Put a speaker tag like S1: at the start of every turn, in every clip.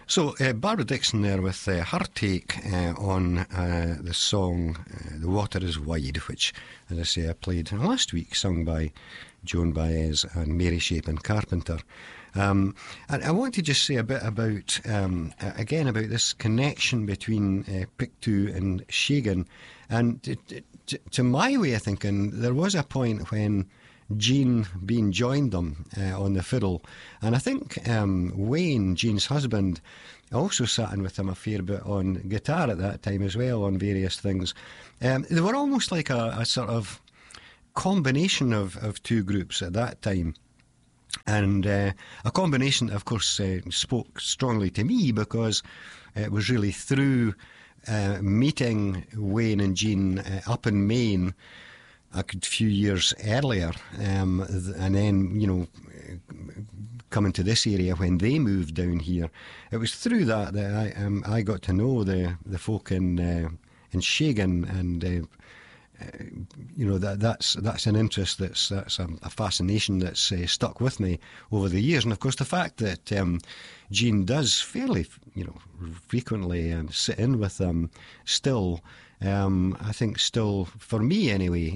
S1: So, Barbara Dixon there with her take on the song The Water is Wide, which, as I say, I played last week, sung by Joan Baez and Mary Shapin Carpenter. And I want to just say a bit about, again, about this connection between Pictou and Shagan. And to my way of thinking, there was a point when Gene Bean joined them on the fiddle, and I think Wayne, Gene's husband, also sat in with him a fair bit on guitar at that time as well, on various things. They were almost like a sort of combination of two groups at that time, and a combination that, of course, spoke strongly to me, because it was really through meeting Wayne and Gene up in Maine a few years earlier, and then, you know, coming to this area when they moved down here. It was through that I got to know the folk in Shagan, and you know, that's an interest, that's a fascination that's stuck with me over the years. And of course, the fact that Gene does fairly, you know, frequently sit in with them still. I think still, for me anyway,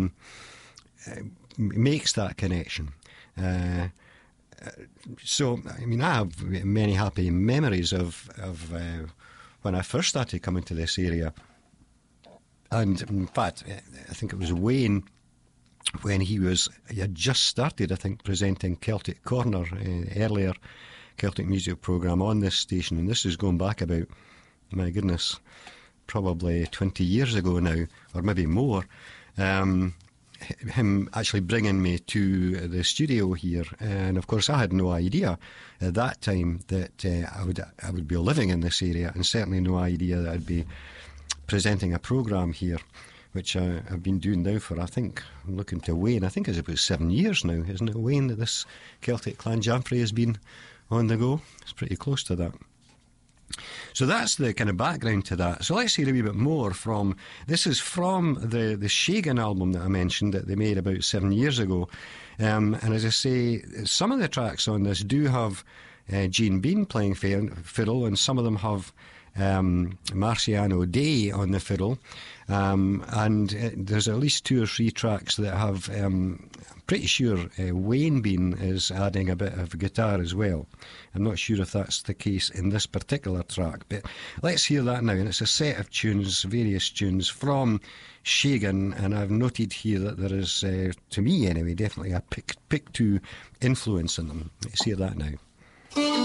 S1: makes that connection. So, I mean, I have many happy memories of when I first started coming to this area. And in fact, I think it was Wayne, when he had just started, I think, presenting Celtic Corner, earlier Celtic music programme on this station. And this is going back about, my goodness, probably 20 years ago now, or maybe more. Him actually bringing me to the studio here, and of course I had no idea at that time that I would be living in this area, and certainly no idea that I'd be presenting a programme here, which I've been doing now for, I think, I'm looking to Wayne, I think it's about 7 years now, isn't it, Wayne, that this Celtic Clan Jamfray has been on the go? It's pretty close to that. So that's the kind of background to that. So let's hear a wee bit more from, this is from the Shagan album that I mentioned that they made about 7 years ago. And as I say, some of the tracks on this do have Gene Bean playing fiddle, and some of them have Marciano Day on the fiddle. And there's at least 2 or 3 tracks that have, I'm pretty sure Wayne Bean is adding a bit of guitar as well. I'm not sure if that's the case in this particular track, but let's hear that now. And it's a set of tunes, various tunes from Shagan, and I've noted here that there is, to me anyway, definitely a Pictou influence in them. Let's hear that now.